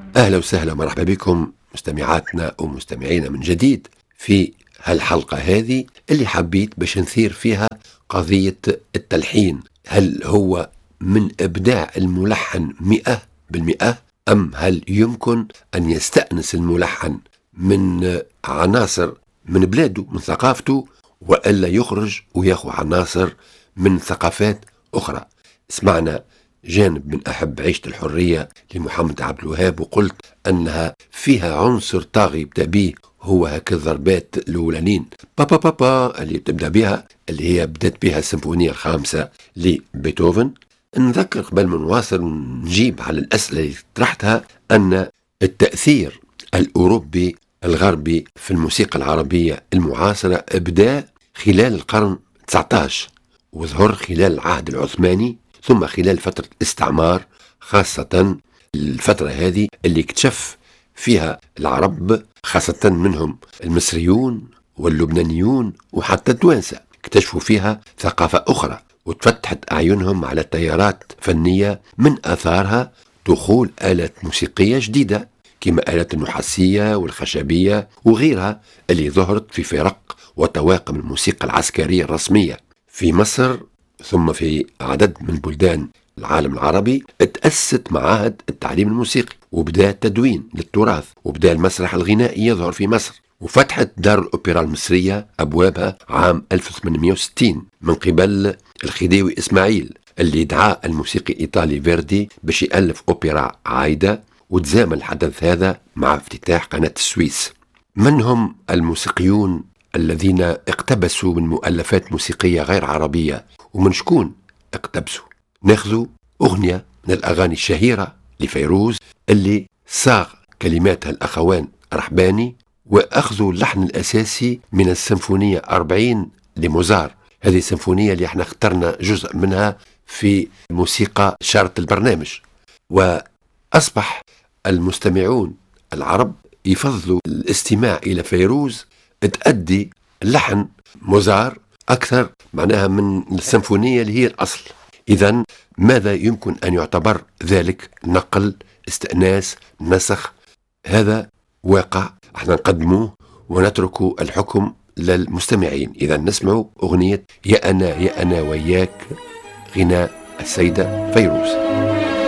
أهلا وسهلا مرحبا بكم مستمعاتنا ومستمعينا من جديد في هالحلقة هذه اللي حبيت باش نثير فيها قضية التلحين. هل هو من إبداع الملحن 100%، أم هل يمكن أن يستأنس الملحن من عناصر من بلاده من ثقافته، وإلا يخرج وياخو عناصر من ثقافات أخرى؟ اسمعنا جانب من أحب عيشة الحرية لمحمد عبد الوهاب، وقلت أنها فيها عنصر طاغي يبدأ به، هو هكا الضربات الأولانين بابا بابا اللي تبدأ بها، اللي هي بدأت بها السيمفونية الخامسة لبيتهوفن. نذكر قبل ما نواصل نجيب على الأسئلة اللي طرحتها أن التأثير الأوروبي الغربي في الموسيقى العربية المعاصرة بدأ خلال القرن 19 وظهر خلال العهد العثماني، ثم خلال فترة الاستعمار، خاصة الفترة هذه اللي اكتشف فيها العرب، خاصة منهم المصريون واللبنانيون وحتى التوانسة، اكتشفوا فيها ثقافة أخرى وتفتحت أعينهم على تيارات فنية من أثارها دخول آلات موسيقية جديدة كما آلات النحاسية والخشبية وغيرها اللي ظهرت في فرق وطواقم الموسيقى العسكرية الرسمية في مصر، ثم في عدد من بلدان العالم العربي. تأسست معاهد التعليم الموسيقي وبدأ التدوين للتراث، وبدأ المسرح الغنائي يظهر في مصر، وفتحت دار الأوبرا المصرية أبوابها عام 1860 من قبل الخديوي إسماعيل اللي دعا الموسيقي الإيطالي فيردي باش يألف أوبرا عايدة، وتزامن الحدث هذا مع افتتاح قناة السويس. من هم الموسيقيون الذين اقتبسوا من مؤلفات موسيقية غير عربية، ومن شكون اقتبسوا؟ ناخذوا أغنية من الأغاني الشهيرة لفيروز اللي صاغ كلماتها الأخوان رحباني، وأخذوا اللحن الأساسي من السيمفونية 40 لموزار. هذه السيمفونية اللي احنا اخترنا جزء منها في موسيقى شارة البرنامج، وأصبح المستمعون العرب يفضلوا الاستماع إلى فيروز تأدي اللحن موزار أكثر معناها من السيمفونية اللي هي الأصل. إذن ماذا يمكن أن يعتبر ذلك؟ نقل، استئناس، نسخ؟ هذا واقع احنا نقدموه ونترك الحكم للمستمعين. إذا نسمع أغنية يا أنا يا أنا وياك، غناء السيدة فيروز.